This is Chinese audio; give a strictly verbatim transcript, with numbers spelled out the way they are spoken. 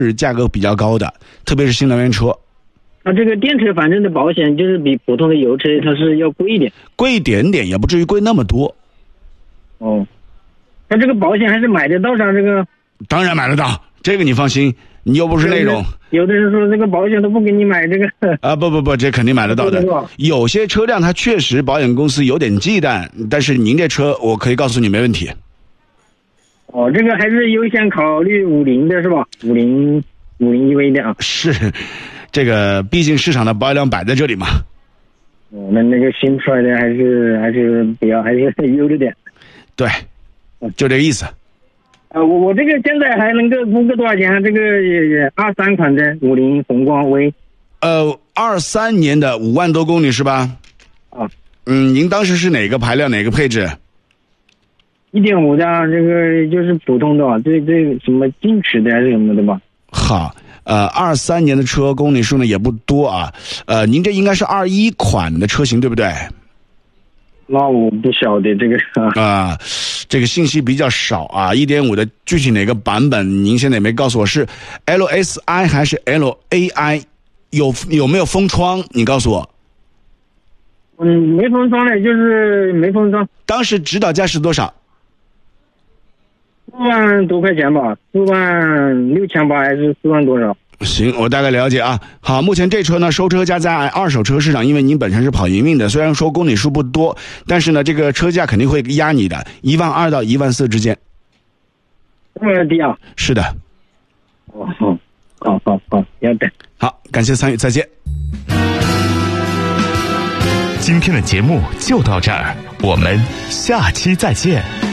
是价格比较高的，特别是新能源车。 那这个电车反正的保险就是比普通的油车它是要贵一点， 贵一点点也不至于贵那么多。 哦，那这个保险还是买得到上这个？ 当然买得到，这个你放心，你又不是那种。 有的人说这个保险都不给你买这个。 啊不不不，这肯定买得到的。有些车辆它确实保险公司有点忌惮，但是您这车我可以告诉你没问题。 哦，这个还是优先考虑五菱的是吧？五菱五菱 E V 的啊。 是，这个毕竟市场的保有量摆在这里嘛。 哦，那那个新出来的还是还是比较还是优着点。 对，就这个意思。 啊，我我这个现在还能够估个多少钱？这个二三款的五菱宏光 V， 呃，二三年的五万多公里是吧？ 啊， 嗯，您当时是哪个排量哪个配置？ 一点五的，这个就是普通的，这这什么进取的还是什么的吧？ 好，呃，二三年的车公里数呢也不多啊，呃，您这应该是二一款的车型对不对？ 那我不晓得这个啊、呃，这个信息比较少啊。一点五的具体哪个版本，您现在也没告诉我是 L S I 还是 L A I， 有有没有封窗？你告诉我。 嗯，没封窗的，就是没封窗。 当时指导价是多少？ 四万多块钱吧，四万六千八还是四万多少？ 行，我大概了解啊。好，目前这车呢，收车价在二手车市场，因为您本身是跑营运的，虽然说公里数不多，但是呢，这个车价肯定会压你的，一万二到一万四之间。 这么低啊？ 是的。 哦，好，好，好，好，要的。 好，感谢参与，再见。 今天的节目就到这儿，我们下期再见。